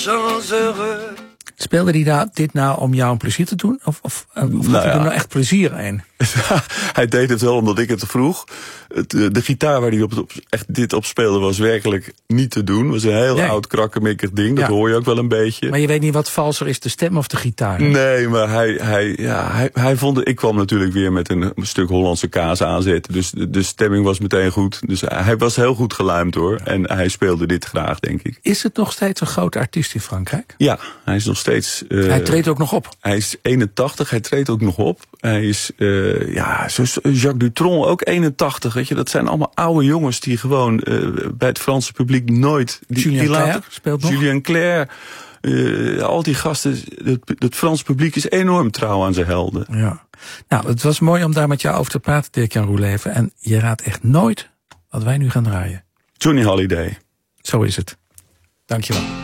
Speelde hij dit nou om jou een plezier te doen? Of had hij er nou echt plezier in? Hij deed het wel omdat ik het vroeg. De gitaar waar hij dit op speelde was werkelijk niet te doen. Het was een heel oud krakkemikkig ding. Dat hoor je ook wel een beetje. Maar je weet niet wat valser is, de stem of de gitaar? Hè? Nee, maar hij vond... Ik kwam natuurlijk weer met een stuk Hollandse kaas aanzetten. Dus de stemming was meteen goed. Dus hij was heel goed geluimd hoor. En hij speelde dit graag, denk ik. Is het nog steeds een grote artiest in Frankrijk? Ja, hij is nog steeds... hij treedt ook nog op? Hij is 81, hij treedt ook nog op. Hij is... zoals Jacques Dutronc, ook 81. Weet je, dat zijn allemaal oude jongens die gewoon bij het Franse publiek nooit... Julien Clerc speelt nog? Julien Clerc, al die gasten. Het Franse publiek is enorm trouw aan zijn helden. Ja. Nou, het was mooi om daar met jou over te praten, Dirk-Jan Roeleveren. En je raadt echt nooit wat wij nu gaan draaien. Johnny Hallyday. Zo is het. Dankjewel.